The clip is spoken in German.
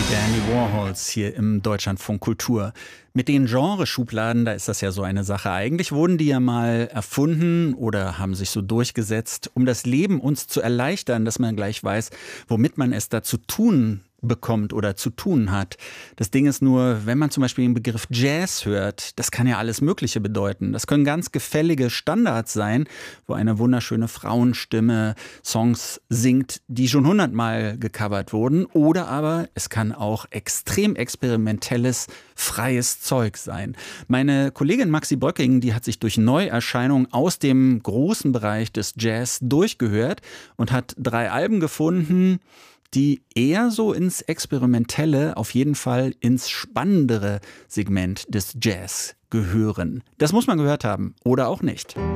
Der Andy Warhols hier im Deutschlandfunk Kultur. Mit den Genreschubladen, da ist das ja so eine Sache. Eigentlich wurden die ja mal erfunden oder haben sich so durchgesetzt, um das Leben uns zu erleichtern, dass man gleich weiß, womit man es da zu tun bekommt oder zu tun hat. Das Ding ist nur, wenn man zum Beispiel den Begriff Jazz hört, das kann ja alles Mögliche bedeuten. Das können ganz gefällige Standards sein, wo eine wunderschöne Frauenstimme Songs singt, die schon 100-mal gecovert wurden. Oder aber es kann auch extrem experimentelles, freies Zeug sein. Meine Kollegin Maxi Bröcking, die hat sich durch Neuerscheinungen aus dem großen Bereich des Jazz durchgehört und hat 3 Alben gefunden, die eher so ins Experimentelle, auf jeden Fall ins spannendere Segment des Jazz gehören. Das muss man gehört haben oder auch nicht.